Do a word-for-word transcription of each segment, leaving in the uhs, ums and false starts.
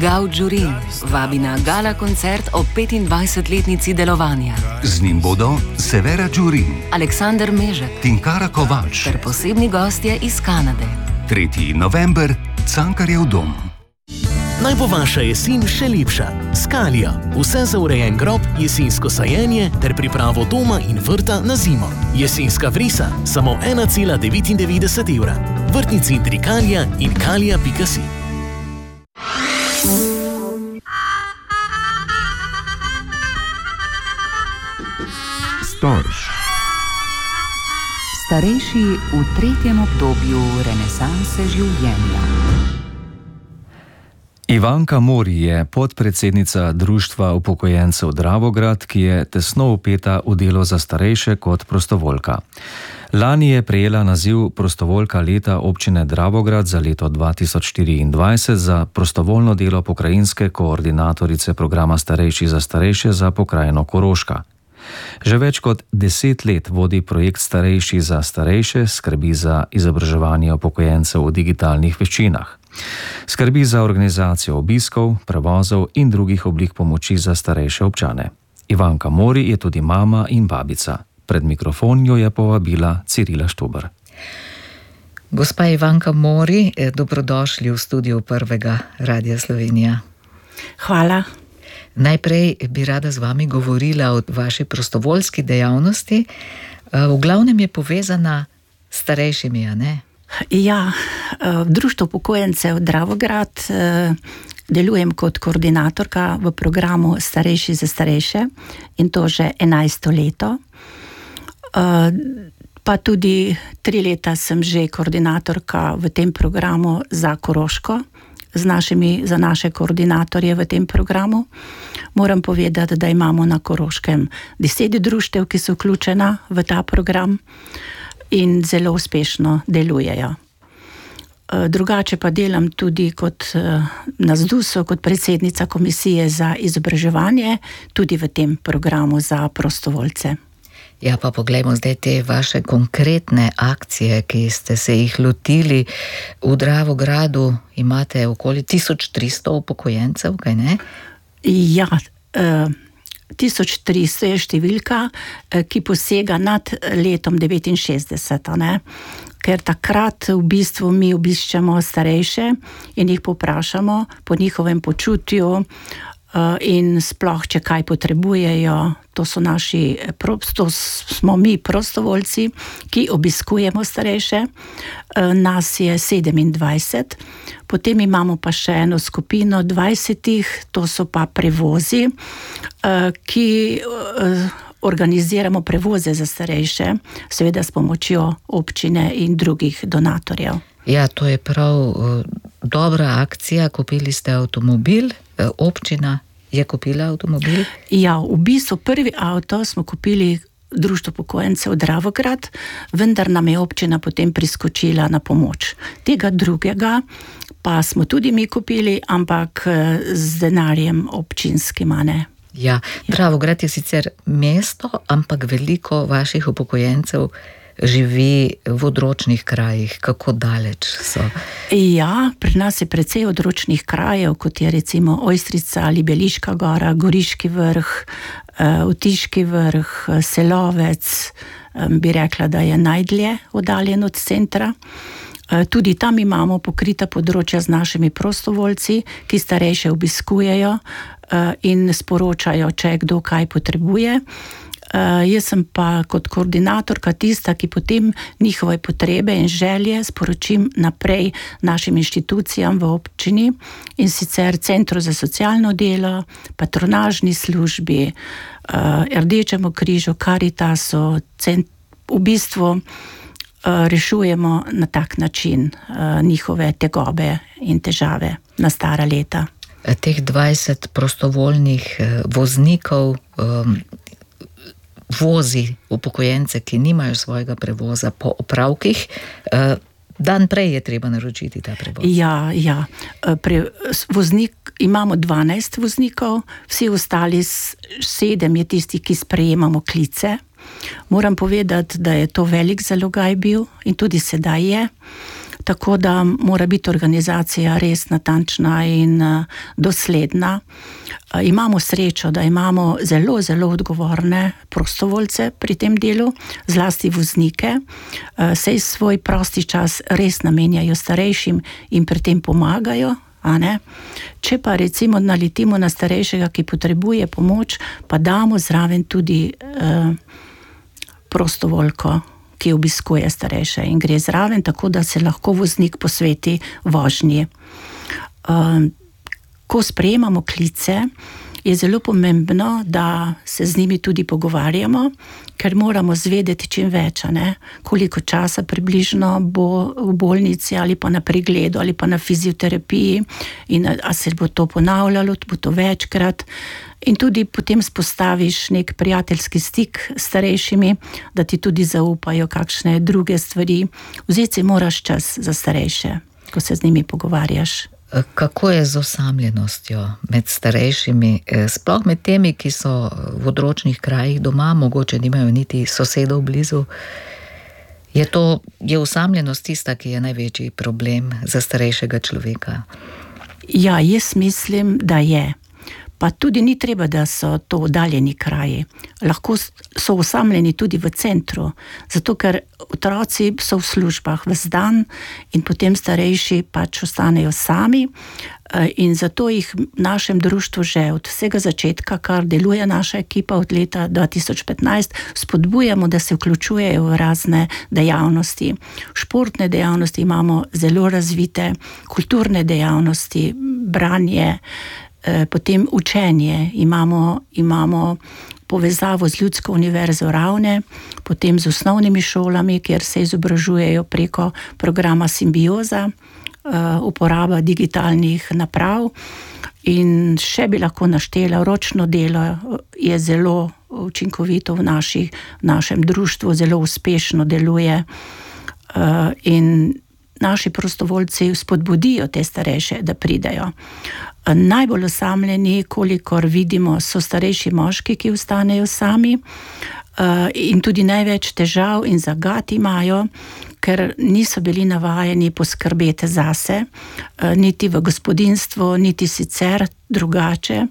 Gav Đurin vabi na gala koncert ob petindvajsetletnici delovanja. Z njim bodo Severa Đurin, Aleksander Mežek, Tinkara Kovač ter posebni gostje iz Kanade. tretji november, Cankarjev dom. Naj bo vaša jesen še lepša. Skalija. Vse za urejen grob, jesensko sajenje ter pripravo doma in vrta na zimo. Jesenska vrisa. Samo ena cela devetindevetdeset evra. Vrtni centri Kalija in kalija pika si. Storž. Starejši v tretjem obdobju renesanse življenja. Ivanka Mori je podpredsednica Društva upokojencev Dravograd, ki je tesno vpeta v delo za starejše kot prostovoljka. Lani je prejela naziv prostovoljka leta občine Dravograd za leto dva tisoč štiriindvajset za prostovoljno delo pokrajinske koordinatorice programa Starejši za starejše za pokrajino Koroška. Že več kot deset let vodi projekt Starejši za starejše, skrbi za izobraževanje upokojencev v digitalnih veščinah. Skrbi za organizacijo obiskov, prevozov in drugih oblik pomoči za starejše občane. Ivanka Mori je tudi mama in babica. Pred mikrofon jo je povabila Cirila Štuber. Gospa Ivanka Mori, dobrodošli v studiu Prvega Radia Slovenija. Hvala. Najprej bi rada z vami govorila o vaši prostovoljski dejavnosti. V glavnem je povezana s starejšimi, a ne? Ja, v Društvu upokojencev Dravograd delujem kot koordinatorka v programu Starejši za starejše in to že enajsto leto. Pa tudi tri leta sem že koordinatorka v tem programu za Koroško, z našimi, za naše koordinatorje v tem programu. Moram povedati, da imamo na Koroškem deset društev, ki so vključena v ta program in zelo uspešno delujejo. Drugače pa delam tudi kot na Z D U S-u, kot predsednica komisije za izobraževanje, tudi v tem programu za prostovoljce. Ja, pa poglejmo zdaj te vaše konkretne akcije, ki ste se jih lotili. V Dravogradu imate okoli tisoč tristo upokojencev, kaj ne? Ja, tisoč tristo je številka, ki posega nad letom devetinšestdeset, ne? Ker takrat v bistvu mi obiščemo starejše in jih poprašamo po njihovem počutju in sploh, če kaj potrebujejo. To so naši, to smo mi prostovoljci, ki obiskujemo starejše. Nas je sedemindvajset. Potem imamo pa še eno skupino dvajsetih, to so pa prevozi, ki organiziramo prevoze za starejše, seveda s pomočjo občine in drugih donatorjev. Ja, to je prav dobra akcija. Kupili ste avtomobil, občina je kupila avtomobil? Ja, v bistvu prvi avto smo kupili Društvo upokojencev Dravograd, vendar nam je občina potem priskočila na pomoč. Tega drugega pa smo tudi mi kupili, ampak z denarjem občinskim, a ne. Ja, Dravograd je sicer mesto, ampak veliko vaših upokojencev živi v odročnih krajih. Kako daleč so? Ja, pri nas je precej odročnih krajev, kot je recimo Ojstrica, Libeliška gora, Goriški vrh, Otiški vrh, Selovec, bi rekla, da je najdlje oddaljen od centra. Tudi tam imamo pokrita področja z našimi prostovoljci, ki starejše obiskujejo in sporočajo, če kdo kaj potrebuje. Jaz sem pa kot koordinatorka tista, ki potem njihove potrebe in želje sporočim naprej našim inštitucijam v občini, in sicer Centru za socialno delo, patronažni službi, Rdečemu križu, Karitasu. V bistvu rešujemo na tak način njihove tegobe in težave na stara leta. Teh dvajset prostovoljnih voznikov vozi upokojence, ki nimajo svojega prevoza po opravkih. Dan prej je treba naročiti ta prevoz. Ja, ja. Pre, voznik, imamo dvanajst voznikov, vsi ostali sedem je tisti, ki sprejemamo klice. Moram povedati, da je to velik zalogaj bil in tudi sedaj je. Tako da mora biti organizacija res natančna in dosledna. Imamo srečo, da imamo zelo, zelo odgovorne prostovoljce pri tem delu, zlasti voznike. Sej svoj prosti čas res namenjajo starejšim in pri tem pomagajo. A ne? Če pa recimo naletimo na starejšega, ki potrebuje pomoč, pa damo zraven tudi eh, prostovoljko, ki obiskuje starejše in gre zraven, tako da se lahko voznik posveti vožnji. Uh, ko sprejemamo klice, je zelo pomembno, da se z njimi tudi pogovarjamo, ker moramo zvedeti čim več, ne? Koliko časa približno bo v bolnici ali pa na pregledu ali pa na fizioterapiji in a se bo to ponavljalo, bo to večkrat. In tudi potem spostaviš nek prijateljski stik s starejšimi, da ti tudi zaupajo kakšne druge stvari. Vzeti si moraš čas za starejše, ko se z njimi pogovarjaš. Kako je z osamljenostjo med starejšimi, sploh med temi, ki so v odročnih krajih doma, mogoče nimajo niti sosedov blizu? Je to, je osamljenost tista, ki je največji problem za starejšega človeka? Ja, jaz mislim, da je. Pa tudi ni treba, da so to oddaljeni kraji. Lahko so osamljeni tudi v centru, zato ker otroci so v službah ves dan in potem starejši pač ostanejo sami in zato jih v našem društvu že od vsega začetka, kar deluje naša ekipa od leta dva tisoč petnajst, spodbujamo, da se vključujejo v razne dejavnosti. Športne dejavnosti imamo zelo razvite, kulturne dejavnosti, branje, potem učenje, imamo, imamo povezavo z Ljudsko univerzo Ravne, potem z osnovnimi šolami, kjer se izobražujejo preko programa Simbioza, uporaba digitalnih naprav in še bi lahko naštela, ročno delo je zelo učinkovito v, naših, v našem društvu, zelo uspešno deluje in naši prostovoljci spodbudijo te starejše, da pridejo. Najbolj osamljeni, kolikor vidimo, so starejši moški, ki ostanejo sami in tudi največ težav in zagat imajo, ker niso bili navajeni poskrbeti zase, niti v gospodinstvu, niti sicer drugače.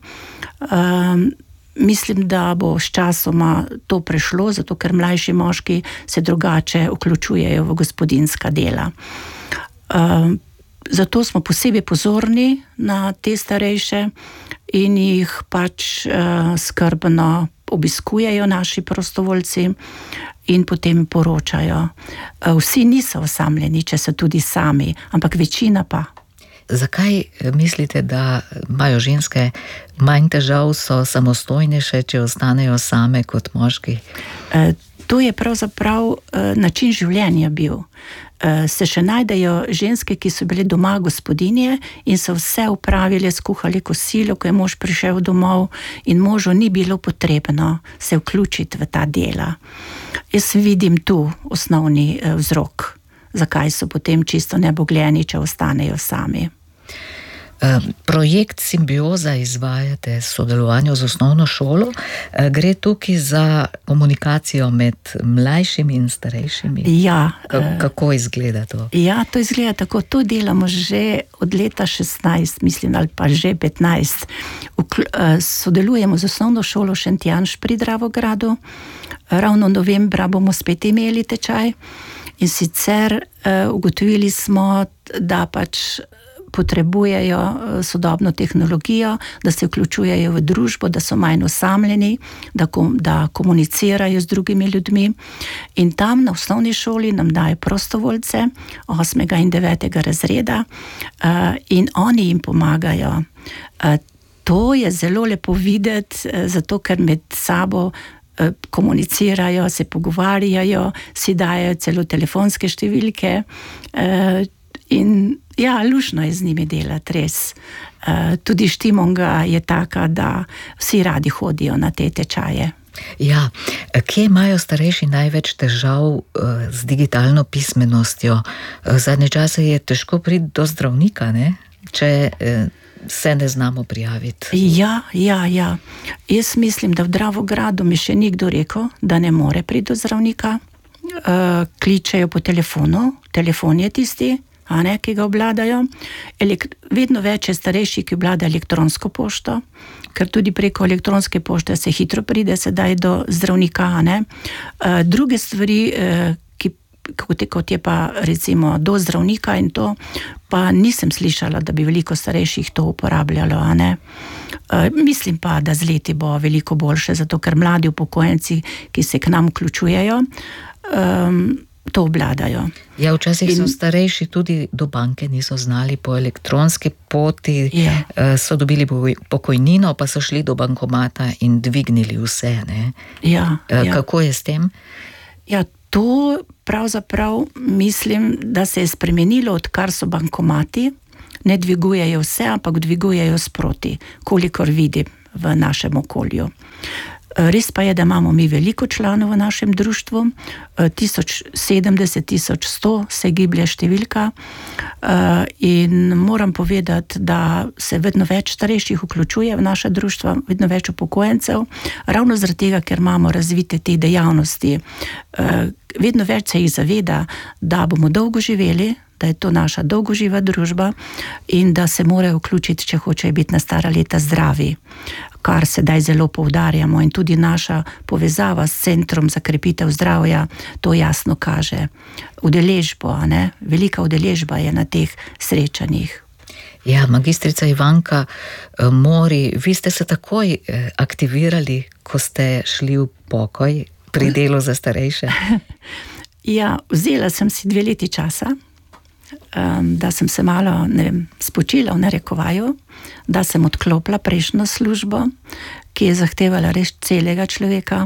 Mislim, da bo s časoma to prešlo, zato ker mlajši moški se drugače vključujejo v gospodinska dela. Zato smo posebej pozorni na te starejše in jih pač skrbno obiskujejo naši prostovoljci in potem poročajo. Vsi niso osamljeni, če so tudi sami, ampak večina pa. Zakaj mislite, da imajo ženske manj težav, so samostojnejše, če ostanejo same kot moški? To je pravzaprav način življenja bil. Se še najdejo ženske, ki so bile doma gospodinje in so vse upravile, skuhali kosilo, ko je mož prišel domov in možu ni bilo potrebno se vključiti v ta dela. Jaz vidim tu osnovni vzrok, zakaj so potem čisto nebogljeni, če ostanejo sami. Projekt Simbioza izvajate v sodelovanju z osnovno šolo. Gre tukaj za komunikacijo med mlajšimi in starejšimi? Ja. Kako izgleda to? Ja, to izgleda tako. To delamo že od leta šestnajst, mislim, ali pa že petnajst. Sodelujemo z osnovno šolo Šentjanž pri Dravogradu. Ravno novembra bomo spet imeli tečaj in sicer ugotovili smo, da pač potrebujejo sodobno tehnologijo, da se vključujejo v družbo, da so manj osamljeni, da, kom, da komunicirajo z drugimi ljudmi. In tam na osnovni šoli nam dajo prostovoljce osmega in devetega razreda uh, in oni jim pomagajo. Uh, to je zelo lepo videti, uh, zato ker med sabo uh, komunicirajo, se pogovarjajo, si dajo celo telefonske številke uh, in ja, lušno je z njimi delati, res. Uh, tudi štimonga je taka, da vsi radi hodijo na te tečaje. Ja, kje imajo starejši največ težav uh, z digitalno pismenostjo? Uh, zadnje čase je težko priti do zdravnika, ne? Če uh, se ne znamo prijaviti. Ja, ja, ja. Jaz mislim, da v Dravogradu mi še nikdo rekel, da ne more priti do zdravnika. Uh, kličejo po telefonu, telefon je tisti, a ne, ki ga obvladajo. Elek- vedno več je starejših, ki obvlada elektronsko pošto, ker tudi preko elektronske pošte se hitro pride sedaj do zdravnika, a ne. Uh, druge stvari, uh, ki, kot, kot je pa recimo do zdravnika in to, pa nisem slišala, da bi veliko starejših to uporabljalo, a ne. Uh, mislim pa, da z leti bo veliko boljše, zato ker mladi upokojenci, ki se k nam vključujejo, um, to obvladajo. Ja, včasih In- so starejši tudi do banke niso znali po elektronski poti, Ja. eh, so dobili pokoj- pokojnino, pa so šli do bankomata in dvignili vse, ne. Ja, Eh, ja. Kako je s tem? Ja, to pravzaprav mislim, da se je spremenilo, odkar so bankomati, ne dvigujejo vse, ampak dvigujejo sproti, kolikor vidim v našem okolju. Res pa je, da imamo mi veliko članov v našem društvu, tisoč sedemdeset, tisoč sto se giblje številka, in moram povedati, da se vedno več starejših vključuje v naše društva, vedno več upokojencev, ravno zaradi tega, ker imamo razvite te dejavnosti. Vedno več se jih zaveda, da bomo dolgo živeli, da je to naša dolgoživa družba in da se morajo vključiti, če hočejo biti na stara leta zdravi, kar sedaj zelo poudarjamo, in tudi naša povezava s Centrom za krepitev zdravja to jasno kaže. Udeležbo, a ne? Velika udeležba je na teh srečanjih. Ja, magistrica Ivanka eh, Mori, vi ste se takoj eh, aktivirali, ko ste šli v pokoj pri delu za starejše. Ja, vzela sem si dve leti časa, um, da sem se malo, ne vem, spočila v narekovaju, da sem odklopila prejšnjo službo, ki je zahtevala res celega človeka.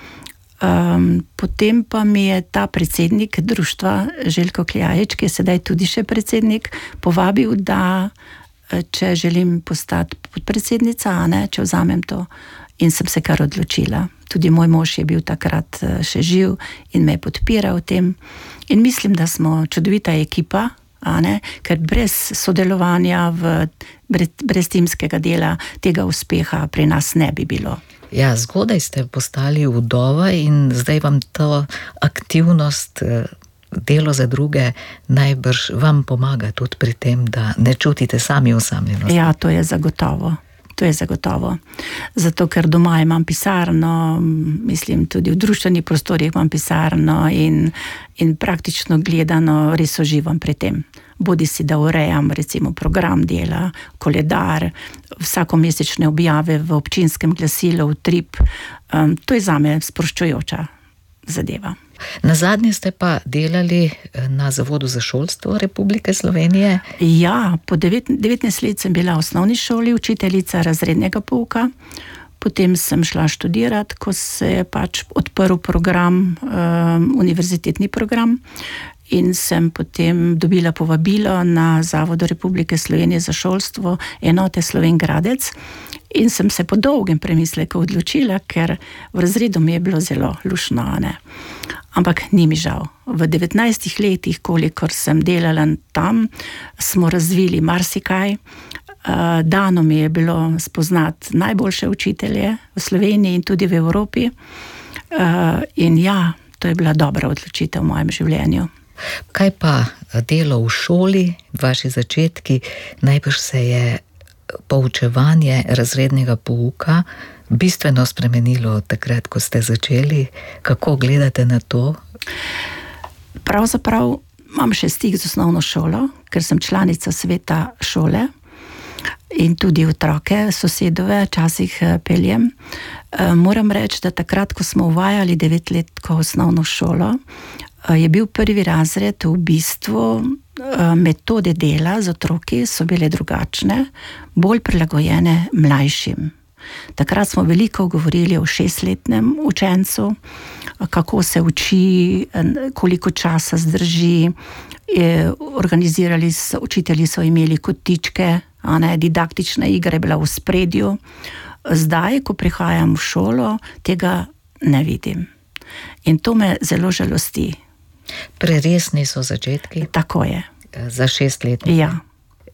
Um, potem pa mi je ta predsednik društva, Željko Kljajič, ki je sedaj tudi še predsednik, povabil, da če želim postati podpredsednica, a ne, če vzamem to, in sem se kar odločila. Tudi moj mož je bil takrat še živ in me je podpiral v tem. In mislim, da smo čudovita ekipa, a ne, ker brez sodelovanja, v, brez, brez timskega dela tega uspeha pri nas ne bi bilo. Ja, zgodaj ste postali vdova in zdaj vam to aktivnost, delo za druge najbrž vam pomaga tudi pri tem, da ne čutite sami osamljenosti. Ja, to je zagotovo. To je zagotovo. Zato, ker doma imam pisarno, mislim, tudi v društvenih prostorih imam pisarno in, in praktično gledano res uživam pri tem. Bodi si, da urejam recimo program dela, koledar, vsakomesečne objave v občinskem glasilu, utrip. Um, to je zame sproščujoča zadeva. Nazadnje ste pa delali na Zavodu za šolstvo Republike Slovenije. Ja, po devetnajst let sem bila v osnovni šoli učiteljica razrednega pouka, potem sem šla študirati, ko se je pač odprl program, um, univerzitetni program, in sem potem dobila povabilo na Zavodu Republike Slovenije za šolstvo enote Slovenj Gradec in sem se po dolgem premisleku odločila, ker v razredu mi je bilo zelo lušno, ne. Ampak ni mi žal. V devetnajstih letih, kolikor sem delala tam, smo razvili marsikaj. Dano mi je bilo spoznati najboljše učitelje v Sloveniji in tudi v Evropi. In ja, to je bila dobra odločitev v mojem življenju. Kaj pa delo v šoli, vaši začetki? Najbrž se je poučevanje razrednega pouka bistveno spremenilo od takrat, ko ste začeli. Kako gledate na to? Pravzaprav imam še stik z osnovno šolo, ker sem članica sveta šole in tudi otroke, sosedove, včasih peljem. Moram reči, da takrat, ko smo uvajali devetletko osnovno šolo, je bil prvi razred v bistvu metode dela z otroki so bile drugačne, bolj prilagojene mlajšim. Takrat smo veliko govorili o šestletnem učencu, kako se uči, koliko časa zdrži. Organizirali so, učitelji so imeli kotičke, a ne, didaktična igra je bila v spredju. Zdaj, ko prihajam v šolo, tega ne vidim. In to me zelo žalosti. Preresni so začetki? Tako je. Za šest let? Ja.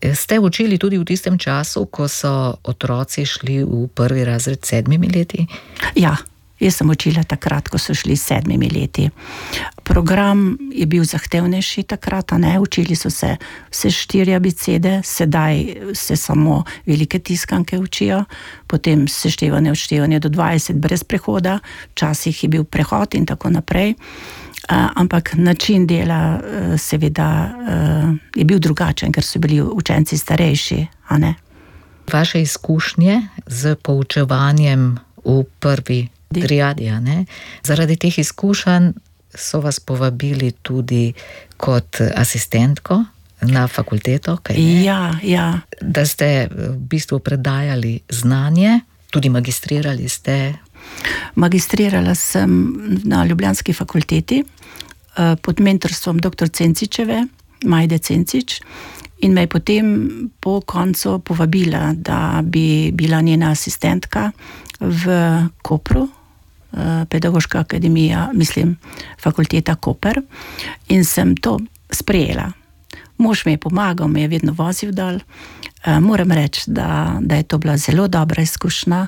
Ste učili tudi v tistem času, ko so otroci šli v prvi razred s sedmimi leti? Ja, jaz sem učila takrat, ko so šli s sedmimi leti. Program je bil zahtevnejši takrat, a ne, učili so se vse štiri abecede, sedaj se samo velike tiskanke učijo, potem seštevanje, odštevanje do dvajset brez prehoda, včasih je bil prehod in tako naprej. Uh, ampak način dela uh, seveda uh, je bil drugačen, ker so bili učenci starejši, a ne? Vaše izkušnje z poučevanjem v prvi triadi, a ne? Zaradi teh izkušenj so vas povabili tudi kot asistentko na fakulteto, kaj ne? Ja, ja. Da ste v bistvu predajali znanje, tudi magistrirali ste. Magistrirala sem na Ljubljanski fakulteti pod mentorstvom doktor Cencičeve, Majde Cencič, in me je potem po koncu povabila, da bi bila njena asistentka v Kopru, Pedagoška akademija, mislim, fakulteta Koper, in sem to sprejela. Mož mi je pomagal, me je vedno vozil dal. Moram reči, da, da je to bila zelo dobra izkušnja,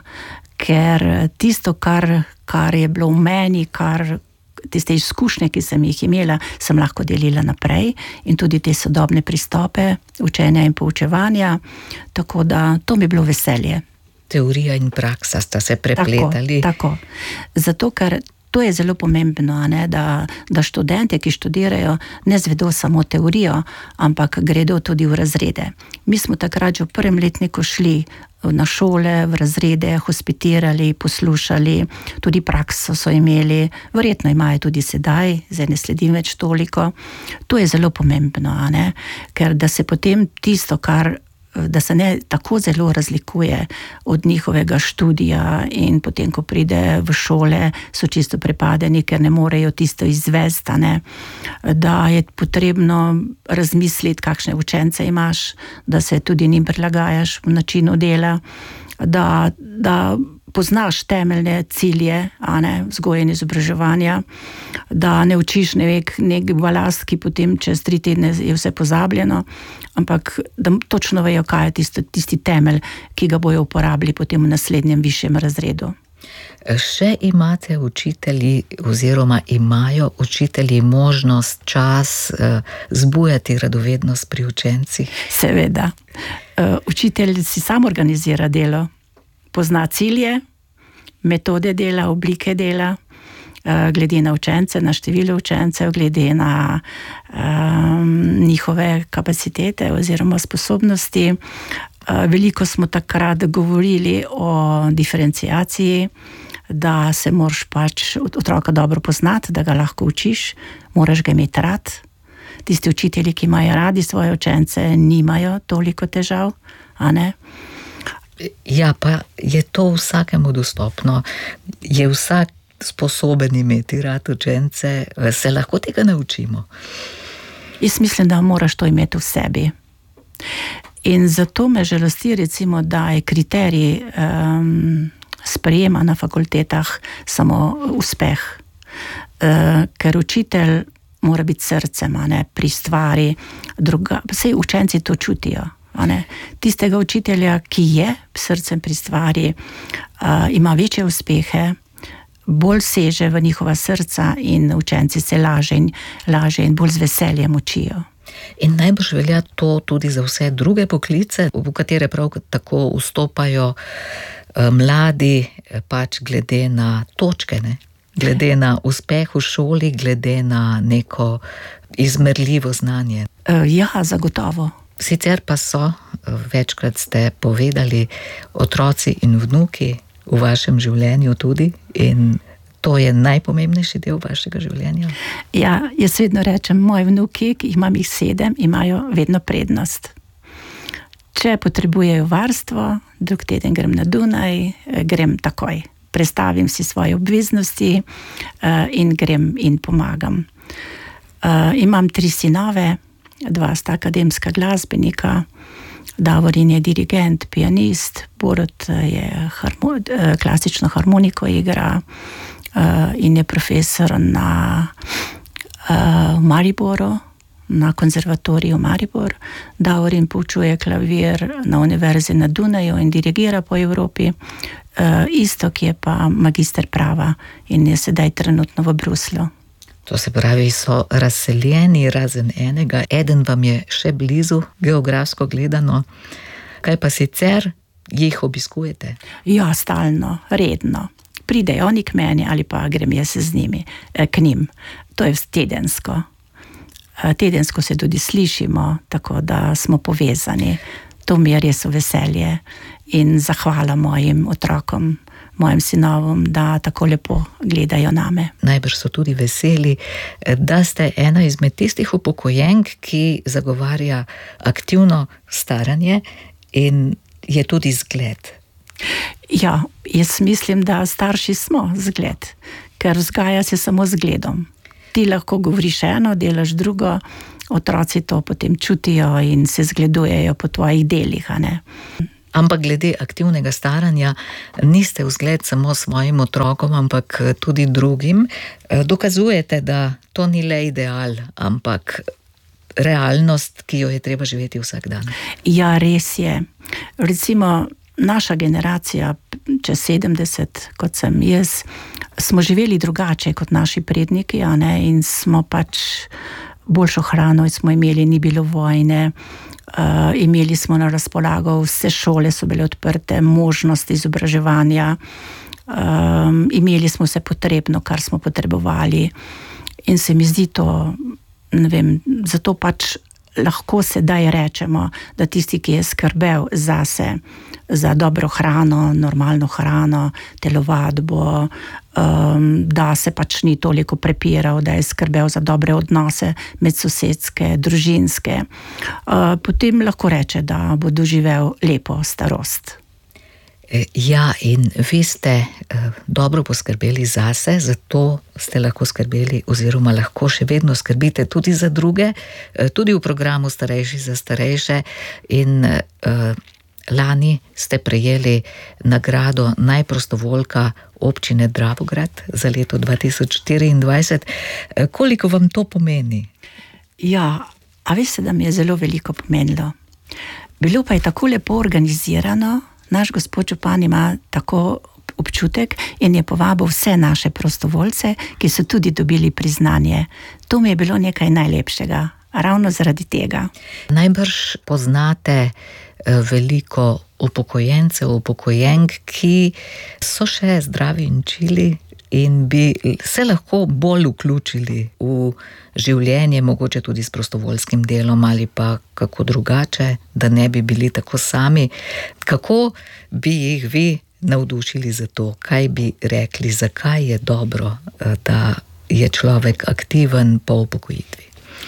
ker tisto, kar, kar je bilo v meni, kar, tiste izkušnje, ki sem jih imela, sem lahko delila naprej in tudi te sodobne pristope učenja in poučevanja, tako da to mi je bilo veselje. Teorija in praksa sta se prepletali. Tako, tako. Zato, ker to je zelo pomembno, ne, da, da študente, ki študirajo, ne zvedo samo teorijo, ampak gredo tudi v razrede. Mi smo takrat že v prvem letniku šli na šole, v razrede, hospitirali, poslušali, tudi prakso so imeli, verjetno imajo tudi sedaj, zdaj ne sledim več toliko. To je zelo pomembno, a ne? Ker da se potem tisto, kar da se ne tako zelo razlikuje od njihovega študija in potem, ko pride v šole, so čisto prepadeni, ker ne morejo tisto izvesti, ne? Da je potrebno razmisliti, kakšne učence imaš, da se tudi njim prilagajaš v načinu dela, da, da poznaš temeljne cilje, a ne, vzgoje in izobraževanja, da ne učiš nek, nek balast, ki potem čez tri tedne je vse pozabljeno, ampak da točno vejo, kaj je tisto, tisti temelj, ki ga bojo uporabili potem v naslednjem višjem razredu. Še imate učitelji oziroma imajo učitelji možnost, čas uh, zbujati radovednost pri učencih? Seveda. Uh, učitelj si sam organizira delo, pozna cilje, metode dela, oblike dela, glede na učence, na število učencev, glede na um, njihove kapacitete oziroma sposobnosti. Uh, veliko smo takrat govorili o diferencijaciji, da se moraš pač otroka dobro poznati, da ga lahko učiš, moraš ga imeti rad. Tisti učitelji, ki imajo radi svoje učence, nimajo toliko težav, a ne? Ja, pa je to vsakemu dostopno. Je vsak sposoben imeti rad učence, se lahko tega naučimo? Jaz mislim, da moraš to imeti v sebi. In zato me žalosti, recimo, da je kriterij um, sprejema na fakultetah samo uspeh. Uh, ker učitelj mora biti srcem, a ne, pri stvari, druga, vsej učenci to čutijo. Tistega učitelja, ki je srcem pri stvari, uh, ima večje uspehe, bolj seže v njihova srca in učenci se laže in, laže in bolj z veseljem učijo. In najbrž velja to tudi za vse druge poklice, v katere prav tako vstopajo uh, mladi, pač glede na točke, ne? Glede na uspeh v šoli, glede na neko izmerljivo znanje. Uh, ja, zagotovo. Sicer pa so, večkrat ste povedali, otroci in vnuki v vašem življenju tudi in to je najpomembnejši del vašega življenja? Ja, jaz vedno rečem, moji vnuki, ki jih imam jih sedem, imajo vedno prednost. Če potrebujejo varstvo, drug teden grem na Dunaj, grem takoj. Prestavim si svoje obveznosti in grem in pomagam. Imam tri sinove, dva sta akademska glasbenika, Davorin je dirigent, pianist, Borut je harmo, klasično harmoniko igra in je profesor na uh, Mariboru, na konzervatoriju Maribor. Davorin poučuje klavir na univerzi na Dunaju in dirigira po Evropi. Uh, Iztok je pa magister prava in je sedaj trenutno v Bruslju. To se pravi, so razseljeni razen enega, eden vam je še blizu, geografsko gledano. Kaj pa sicer jih obiskujete? Ja, stalno, redno. Pridejo oni k meni ali pa grem jaz z njimi, k njim. To je tedensko. Tedensko se tudi slišimo, tako da smo povezani. To mi je res veselje in zahvala mojim otrokom, mojim sinovom, da tako lepo gledajo name. Najbrž so tudi veseli, da ste ena izmed tistih upokojenk, ki zagovarja aktivno staranje in je tudi zgled. Ja, jaz mislim, da starši smo zgled, ker vzgaja se samo zgledom. Ti lahko govoriš eno, delaš drugo, otroci to potem čutijo in se zgledujejo po tvojih delih, a ne? Ampak glede aktivnega staranja niste vzgled samo svojim otrokom, ampak tudi drugim. Dokazujete, da to ni le ideal, ampak realnost, ki jo je treba živeti vsak dan. Ja, res je. Recimo, naša generacija, čez sedemdeset, kot sem jaz, smo živeli drugače kot naši predniki, a ne, in smo pač boljšo hrano smo imeli, ni bilo vojne, uh, imeli smo na razpolago, vse šole so bile odprte, možnost izobraževanja, um, imeli smo vse potrebno, kar smo potrebovali in se mi zdi to, ne vem, zato pač lahko sedaj rečemo, da tisti, ki je skrbel zase, za dobro hrano, normalno hrano, telovadbo, um, da se pač ni toliko prepiral, da je skrbel za dobre odnose medsosedske, družinske, uh, potem lahko reče, da bo doživel lepo starost. Ja, in vi ste uh, dobro poskrbeli zase, zato ste lahko skrbeli oziroma lahko še vedno skrbite tudi za druge, uh, tudi v programu Starejši za starejše in uh, lani ste prejeli nagrado najprostovoljka občine Dravograd za leto dva tisoč štiriindvajset. Koliko vam to pomeni? Ja, a veste, da mi je zelo veliko pomenilo. Bilo pa je tako lepo organizirano, naš gospod župan ima tako občutek in je povabil vse naše prostovoljce, ki so tudi dobili priznanje. To mi je bilo nekaj najlepšega, ravno zaradi tega. Najbrž poznate veliko upokojencev, upokojenk, ki so še zdravi in čili in bi se lahko bolj vključili v življenje, mogoče tudi s prostovoljskim delom ali pa kako drugače, da ne bi bili tako sami. Kako bi jih vi navdušili za to? Kaj bi rekli, zakaj je dobro, da je človek aktiven po upokojitvi?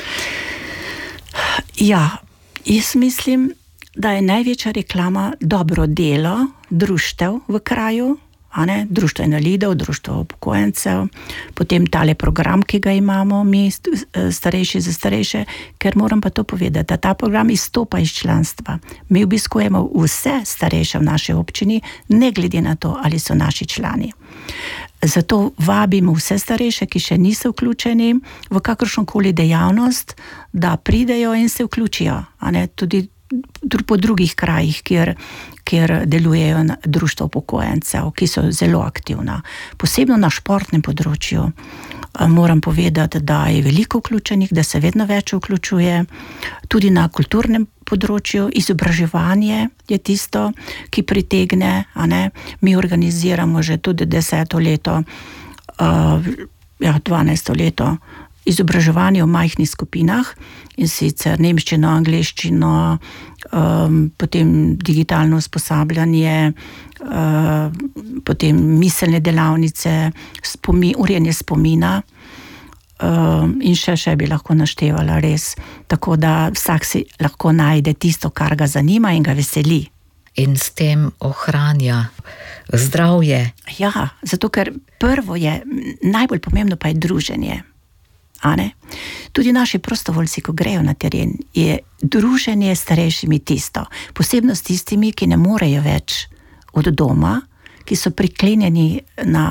Ja, jaz mislim, da je največja reklama dobro delo društev v kraju, a ne, društvo invalidov, društvo upokojencev, potem tale program, ki ga imamo mi, Starejši za starejše, ker moram pa to povedati, da ta program izstopa iz članstva. Mi obiskujemo vse starejše v naši občini, ne glede na to, ali so naši člani. Zato vabimo vse starejše, ki še niso vključeni v kakršnokoli dejavnost, da pridejo in se vključijo, a ne, tudi po drugih krajih, kjer, kjer delujejo društva upokojencev, ki so zelo aktivna. Posebno na športnem področju moram povedati, da je veliko vključenih, da se vedno več vključuje. Tudi na kulturnem področju izobraževanje je tisto, ki pritegne, a ne. Mi organiziramo že tudi deseto leto, uh, ja, dvanajsto leto, izobraževanje v majhnih skupinah, in sicer nemščino, angleščino, um, potem digitalno usposabljanje, uh, potem miselne delavnice, spomi, urjenje spomina, um, in še še bi lahko naštevala res. Tako da vsak si lahko najde tisto, kar ga zanima in ga veseli. In s tem ohranja zdravje. Ja, zato ker prvo je, najbolj pomembno pa je druženje. Ane? Tudi naši prostovoljci, ko grejo na teren, je druženje s starejšimi tisto, posebno s tistimi, ki ne morejo več od doma, ki so priklenjeni na,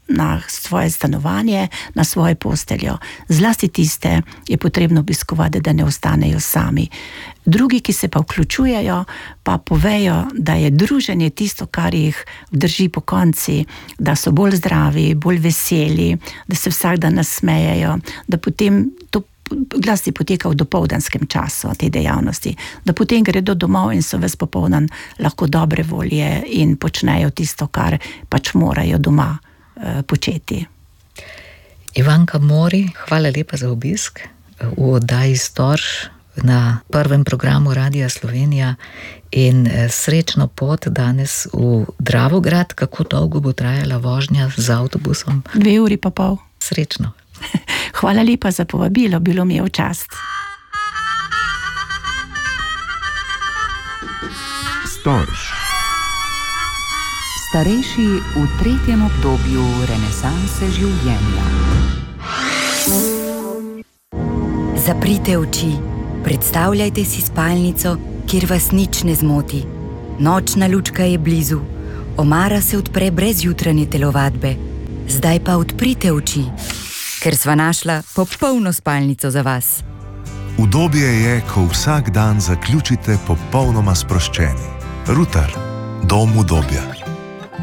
na svoje stanovanje, na svojo posteljo. Zlasti tiste je potrebno obiskovati, da ne ostanejo sami. Drugi, ki se pa vključujejo, pa povejo, da je druženje tisto, kar jih drži po konci, da so bolj zdravi, bolj veseli, da se vsak dan nasmejejo, da potem to glasti poteka v dopoldanskem času te dejavnosti, da potem gredo domov in so ves popoldan lahko dobre volje in počnejo tisto, kar pač morajo doma eh, početi. Ivanka Mori, hvala lepa za obisk v oddaji Storž na prvem programu Radia Slovenija in srečno pot danes v Dravograd. Kako dolgo bo trajala vožnja z avtobusom? Dve uri pa pol. Srečno. Hvala lepa za povabilo, bilo mi je v čast. Storž. Starejši v tretjem obdobju renesanse življenja. Zaprite oči, predstavljajte si spalnico, kjer vas nič ne zmoti. Nočna lučka je blizu, omara se odpre brez jutranje telovadbe. Zdaj pa odprite oči, ker sva našla popolno spalnico za vas. Udobje je, ko vsak dan zaključite popolnoma sproščeni. Rutar, dom udobja.